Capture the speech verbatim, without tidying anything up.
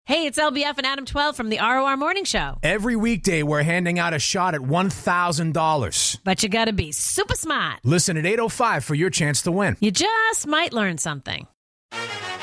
Hey, it's L B F and Adam twelve from the R O R Morning Show. Every weekday, we're handing out a shot at one thousand dollars. But you gotta be super smart. Listen at eight oh five for your chance to win. You just might learn something.